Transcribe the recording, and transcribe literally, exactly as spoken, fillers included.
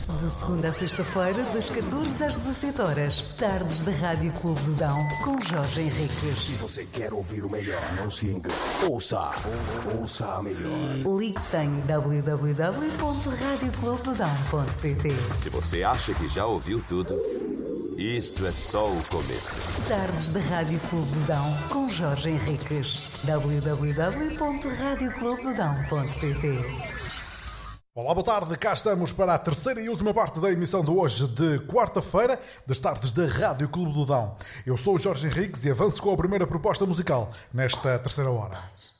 De segunda a sexta-feira, das catorze às dezassete horas. Tardes da Rádio Clube do Dão, com Jorge Henriques. Se você quer ouvir o melhor, não se engane. Ouça, ouça a melhor. Ligue-se em w w w ponto radio clube do dão ponto p t. Se você acha que já ouviu tudo, isto é só o começo. Tardes da Rádio Clube do Dão, com Jorge Henriques. w w w ponto radio clube do dão ponto p t. Olá, boa tarde. Cá estamos para a terceira e última parte da emissão de hoje, de quarta-feira, das tardes da Rádio Clube do Dão. Eu sou o Jorge Henriques e avanço com a primeira proposta musical nesta terceira hora.